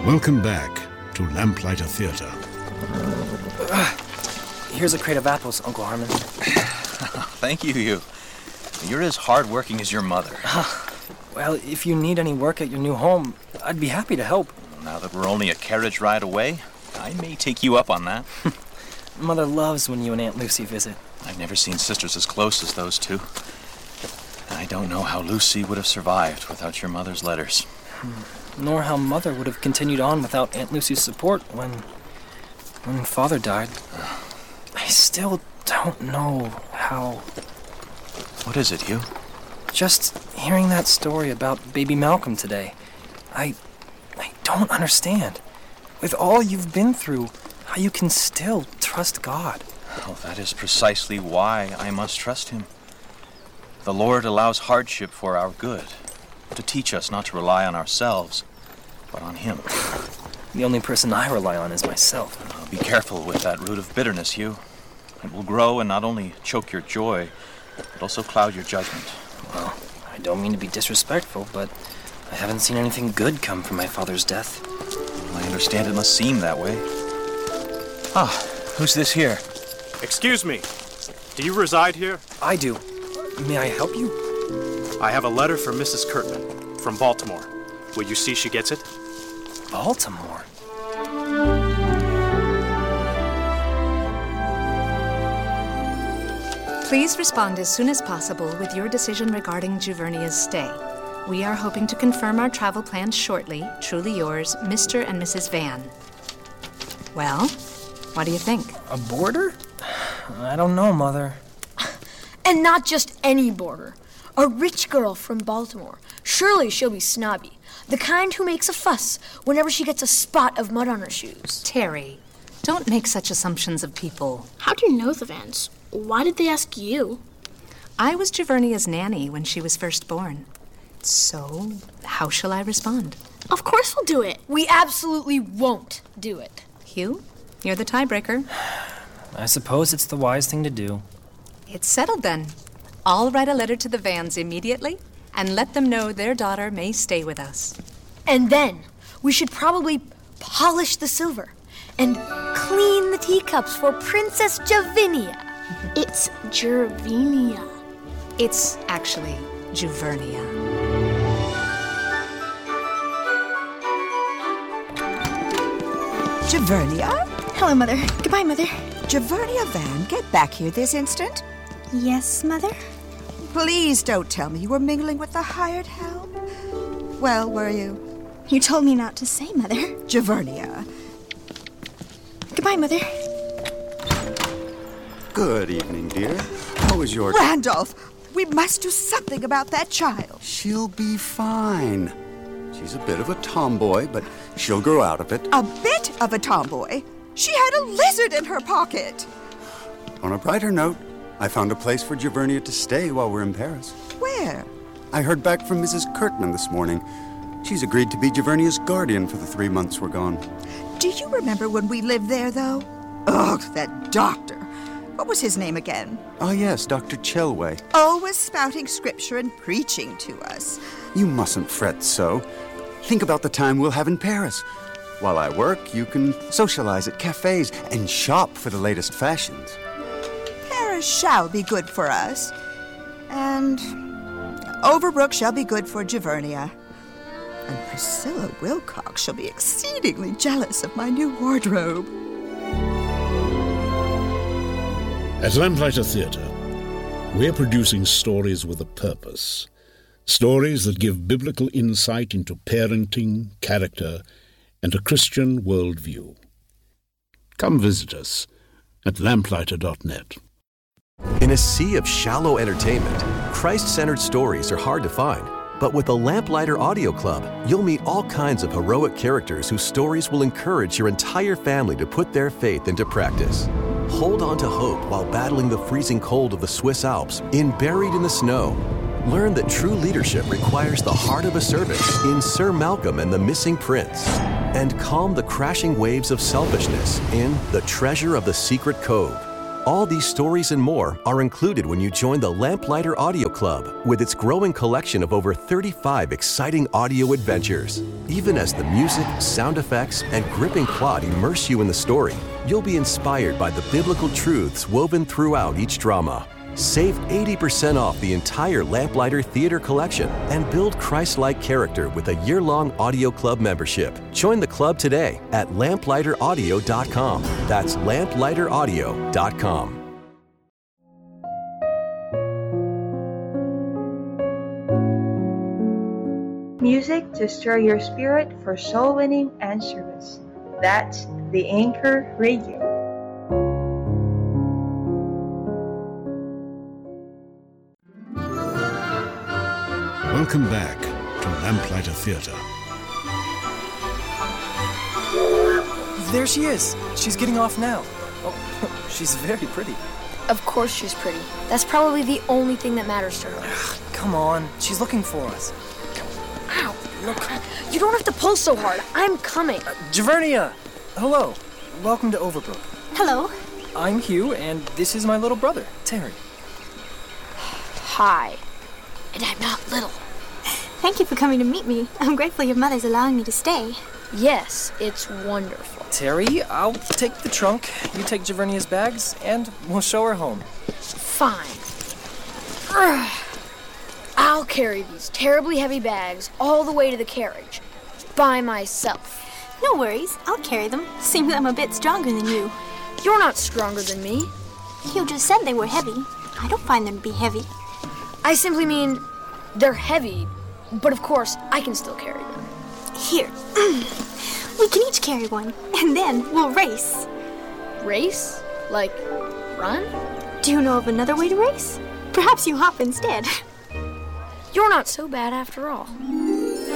Welcome back to Lamplighter Theatre. Here's a crate of apples, Uncle Harmon. Thank you. You're as hardworking as your mother. Well, if you need any work at your new home, I'd be happy to help. Now that we're only a carriage ride away, I may take you up on that. Mother loves when you and Aunt Lucy visit. I've never seen sisters as close as those two. I don't know how Lucy would have survived without your mother's letters. Nor how Mother would have continued on without Aunt Lucy's support when Father died. I still don't know how... What is it, Hugh? Just hearing that story about baby Malcolm today, I don't understand. With all you've been through, how you can still trust God. Well, that is precisely why I must trust him. The Lord allows hardship for our good, to teach us not to rely on ourselves, but on him. The only person I rely on is myself. Be careful with that root of bitterness, Hugh. It will grow and not only choke your joy, but also cloud your judgment. Well, I don't mean to be disrespectful, but I haven't seen anything good come from my father's death. I understand it must seem that way. Who's this here? Excuse me. Do you reside here? I do. May I help you? I have a letter for Mrs. Kurtman from Baltimore. Will you see she gets it? Baltimore? Please respond as soon as possible with your decision regarding Juvernia's stay. We are hoping to confirm our travel plans shortly. Truly yours, Mr. and Mrs. Van. Well, what do you think? A boarder? I don't know, Mother. And not just any boarder. A rich girl from Baltimore. Surely she'll be snobby. The kind who makes a fuss whenever she gets a spot of mud on her shoes. Terry, don't make such assumptions of people. How do you know the Vans? Why did they ask you? I was Juvernia's nanny when she was first born. So, how shall I respond? Of course we'll do it. We absolutely won't do it. Hugh, you're the tiebreaker. I suppose it's the wise thing to do. It's settled then. I'll write a letter to the Vans immediately and let them know their daughter may stay with us. And then we should probably polish the silver and clean the teacups for Princess Javinia. It's Gervinia. It's actually Juvernia. Juvernia? Hello, Mother. Goodbye, Mother. Juvernia Van, get back here this instant. Yes, Mother? Please don't tell me you were mingling with the hired help. Well, were you? You told me not to say, Mother. Juvernia. Goodbye, Mother. Good evening, dear. How was your... Randolph, we must do something about that child. She'll be fine. She's a bit of a tomboy, but she'll grow out of it. A bit of a tomboy? She had a lizard in her pocket. On a brighter note, I found a place for Juvernia to stay while we're in Paris. Where? I heard back from Mrs. Kurtman this morning. She's agreed to be Juvernia's guardian for the 3 months we're gone. Do you remember when we lived there, though? Ugh, that doctor. What was his name again? Oh, yes, Dr. Chelway. Always spouting scripture and preaching to us. You mustn't fret so. Think about the time we'll have in Paris. While I work, you can socialize at cafes and shop for the latest fashions. Paris shall be good for us. And Overbrook shall be good for Juvernia. And Priscilla Wilcox shall be exceedingly jealous of my new wardrobe. At Lamplighter Theatre, we're producing stories with a purpose. Stories that give biblical insight into parenting, character, and a Christian worldview. Come visit us at lamplighter.net. In a sea of shallow entertainment, Christ-centered stories are hard to find. But with the Lamplighter Audio Club, you'll meet all kinds of heroic characters whose stories will encourage your entire family to put their faith into practice. Hold on to hope while battling the freezing cold of the Swiss Alps in Buried in the Snow. Learn that true leadership requires the heart of a servant in Sir Malcolm and the Missing Prince. And calm the crashing waves of selfishness in The Treasure of the Secret Cove. All these stories and more are included when you join the Lamplighter Audio Club with its growing collection of over 35 exciting audio adventures. Even as the music, sound effects, and gripping plot immerse you in the story, you'll be inspired by the biblical truths woven throughout each drama. Save 80% off the entire Lamplighter Theater collection and build Christ-like character with a year-long Audio Club membership. Join the club today at lamplighteraudio.com. That's lamplighteraudio.com. Music to stir your spirit for soul winning and service. That's the Anchor Radio. Welcome back to Lamplighter Theatre. There she is. She's getting off now. Oh, she's very pretty. Of course she's pretty. That's probably the only thing that matters to her. Come on, she's looking for us. Ow, look. You don't have to pull so hard. I'm coming. Javernia! Hello. Welcome to Overbrook. Hello. I'm Hugh, and this is my little brother, Terry. Hi. And I'm not little. Thank you for coming to meet me. I'm grateful your mother's allowing me to stay. Yes, it's wonderful. Terry, I'll take the trunk, you take Javernia's bags, and we'll show her home. Fine. I'll carry these terribly heavy bags all the way to the carriage. By myself. No worries, I'll carry them. Seems I'm a bit stronger than you. You're not stronger than me. You just said they were heavy. I don't find them to be heavy. I simply mean they're heavy, but of course I can still carry them. Here. We can each carry one, and then we'll race. Race? Like, run? Do you know of another way to race? Perhaps you hop instead. You're not so bad after all.